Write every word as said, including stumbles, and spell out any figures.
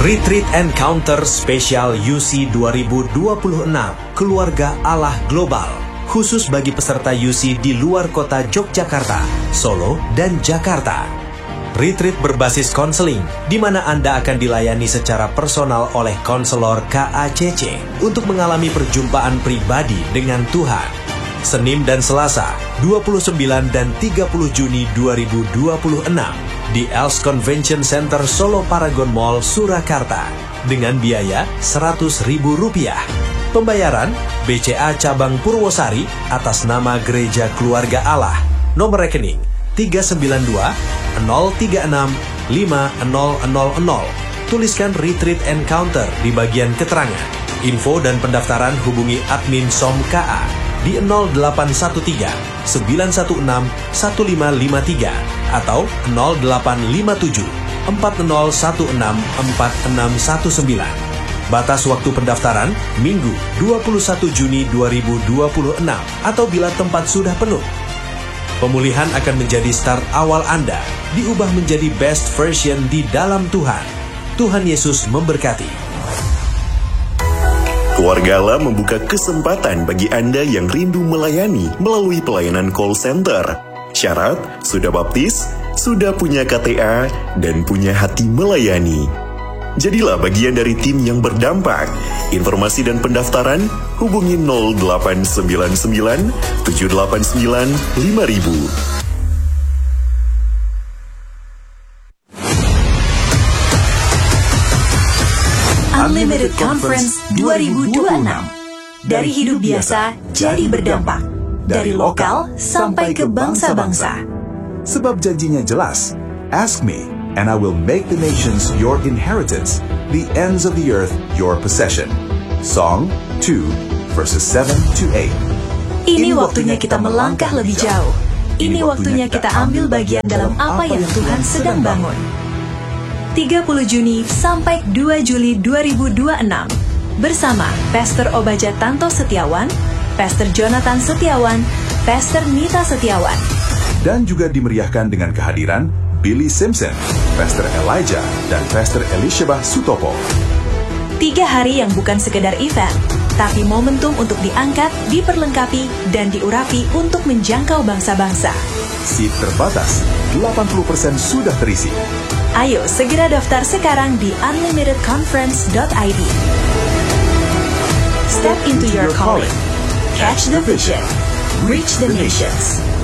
Retreat Encounter Spesial U C dua ribu dua puluh enam Keluarga Allah Global, khusus bagi peserta U C di luar kota Yogyakarta, Solo, dan Jakarta. Retreat berbasis konseling, di mana Anda akan dilayani secara personal oleh konselor K A C C untuk mengalami perjumpaan pribadi dengan Tuhan. Senin dan Selasa, dua puluh sembilan dan tiga puluh Juni dua ribu dua puluh enam di E L S Convention Center Solo Paragon Mall, Surakarta, dengan biaya seratus ribu rupiah. Pembayaran B C A Cabang Purwosari atas nama Gereja Keluarga Allah. Nomor rekening tiga sembilan dua nol tiga enam lima nol nol nol. Tuliskan Retreat Encounter di bagian keterangan. Info dan pendaftaran hubungi admin S O M K A di nol delapan satu tiga sembilan satu enam satu lima lima tiga atau nol delapan lima tujuh empat nol satu enam empat enam satu sembilan. Batas waktu pendaftaran Minggu dua puluh satu Juni dua ribu dua puluh enam atau bila tempat sudah penuh. Pemulihan akan menjadi start awal Anda, diubah menjadi best version di dalam Tuhan. Tuhan Yesus memberkati. Keluarga Allah membuka kesempatan bagi Anda yang rindu melayani melalui pelayanan call center. Syarat, sudah baptis, sudah punya K T A, dan punya hati melayani. Jadilah bagian dari tim yang berdampak. Informasi dan pendaftaran, hubungi nol delapan sembilan sembilan tujuh delapan sembilan lima ribu. Unlimited Conference dua ribu dua puluh enam. Dari hidup biasa jadi berdampak. Dari lokal sampai ke bangsa-bangsa. Sebab janjinya jelas. Ask me, and I will make the nations your inheritance, the ends of the earth your possession. Song two, verses seven to eight. Ini waktunya kita melangkah lebih jauh. Ini waktunya kita ambil bagian dalam apa yang Tuhan sedang bangun. tiga puluh Juni sampai dua Juli dua ribu dua puluh enam bersama Pastor Obaja Tanto Setiawan, Pastor Jonathan Setiawan, Pastor Nita Setiawan. Dan juga dimeriahkan dengan kehadiran Billy Simpson, Pastor Elijah, dan Pastor Elisheba Sutopo. Tiga hari yang bukan sekedar event, tapi momentum untuk diangkat, diperlengkapi, dan diurapi untuk menjangkau bangsa-bangsa. Seat terbatas, delapan puluh persen sudah terisi. Ayo segera daftar sekarang di unlimited conference dot i d. Step into your calling. Catch the vision. Reach the nations.